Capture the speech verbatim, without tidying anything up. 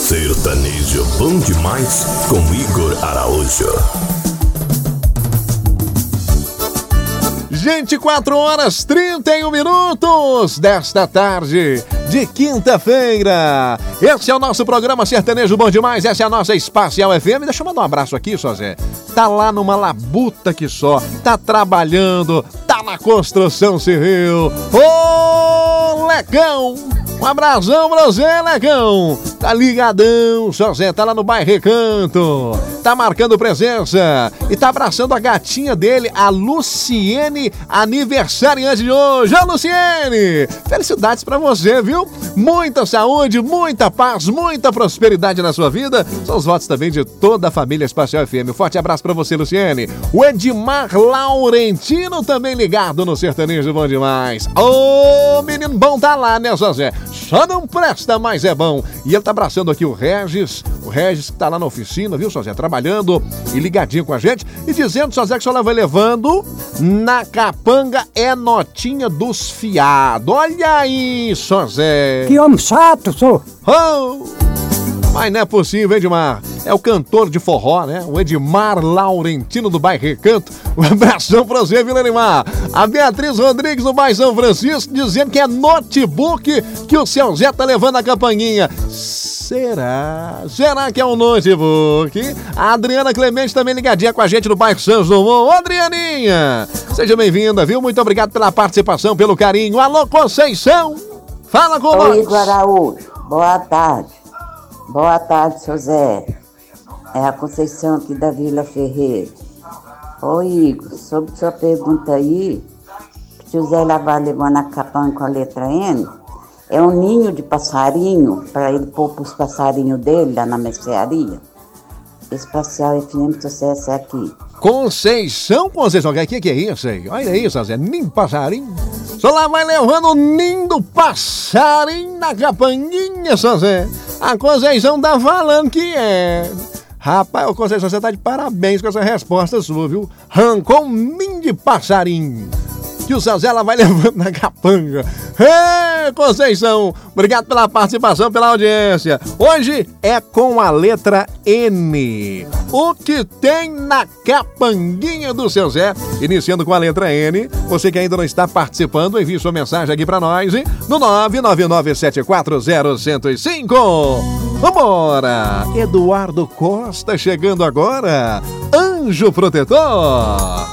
Sertanejo bom demais com Igor Araújo. vinte e quatro horas trinta e um minutos desta tarde de quinta-feira. Esse é o nosso programa Sertanejo Bom Demais, essa é a nossa Espacial F M. Deixa eu mandar um abraço aqui, só Zé. Tá lá numa labuta que só, tá trabalhando, tá na construção civil. Ô, Lecão! Um abração pra você, Lecão! Tá ligadão, só Zé, tá lá no bairro Recanto. Tá marcando presença e tá abraçando a gatinha dele, a Luciene, aniversariante de hoje. Ô, Luciene! Felicidades pra você, viu? Muita saúde, muita paz, muita prosperidade na sua vida. São os votos também de toda a família Espacial F M. Um forte abraço pra você, Luciene. O Edmar Laurentino também ligado no Sertanejo Bom Demais. Ô, menino bom tá lá, né, Zé? Só não presta, mas é bom. E ele tá abraçando aqui o Regis, o Regis que tá lá na oficina, viu, Zé? Trabalhando e ligadinho com a gente. E dizendo, Zé, que o senhor vai levando na capanga é notinha dos fiados. Olha aí, Zé. Que homem chato, sou. Oh, mas não é possível, Edmar. É o cantor de forró, né? O Edmar Laurentino do bairro Recanto. Um abração pra você, viu, Edmar? A Beatriz Rodrigues do bairro São Francisco dizendo que é notebook que o seu Zé tá levando a campainha. Será? Será que é um notebook? A Adriana Clemente também ligadinha com a gente no bairro Santos Dumont. Ô, Adrianinha, seja bem-vinda, viu? Muito obrigado pela participação, pelo carinho. Alô, Conceição, fala com nós. Oi, Igor Araújo, boa tarde. Boa tarde, seu Zé. É a Conceição aqui da Vila Ferreira. Ô, Igor, sobre sua pergunta aí, se o Zé lá vai levando a capanga com a letra N, é um ninho de passarinho, para ele pôr para os passarinhos dele lá na mercearia. Espacial F M, sucesso é aqui. Conceição, Conceição, o que, que é isso aí? Olha isso, Zé, ninho de passarinho. Só lá vai levando o ninho do passarinho na capanguinha, só Zé. A Conceição tá falando que é. Rapaz, ô Conceição, você tá de parabéns com essa resposta sua, viu? Arrancou um ninho de passarinho que o seu Zé lá vai levando na capanga. Ê, Conceição, obrigado pela participação, pela audiência. Hoje é com a letra N. O que tem na capanguinha do seu Zé? Iniciando com a letra N. Você que ainda não está participando, envie sua mensagem aqui pra nós, hein? No nove nove nove sete quatro zero zero zero cinco. Vambora! Eduardo Costa chegando agora. Anjo Protetor.